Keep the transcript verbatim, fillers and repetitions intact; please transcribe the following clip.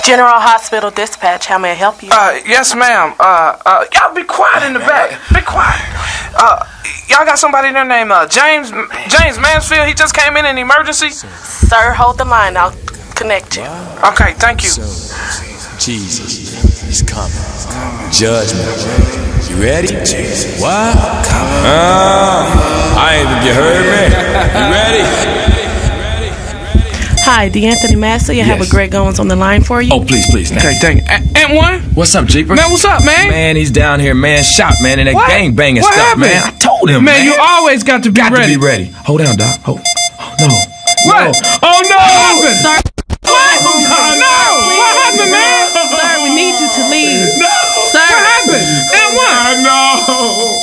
General Hospital Dispatch, how may I help you? Uh, yes, ma'am. Uh, uh, y'all be quiet in the back. Be quiet. Uh, y'all got somebody in there named uh, James James Mansfield. He just came in an emergency. Sir, hold the line. I'll connect you. Wow. Okay, thank you. So, Jesus, he's coming. Judgment. You ready? Jesus. What? Uh, I ain't, you heard me? You ready? Hi, D'Anthony Master. You Yes. have a Greg Owens on the line for you. Oh, please, please. Now. Okay, thank you. A- and one? What's up, Jeeper? Man, what's up, man? Man, he's down here, man, shot, man, in that What? gang banging What stuff, happened? man. I told him, Man, man. you always got to be got ready. to be ready. Hold down, Doc. Hold. Oh, no. What? No. Oh, no! What happened? Sir, What? No! What happened, man? sir, we need you to leave. No! Sir. What happened? And what? No!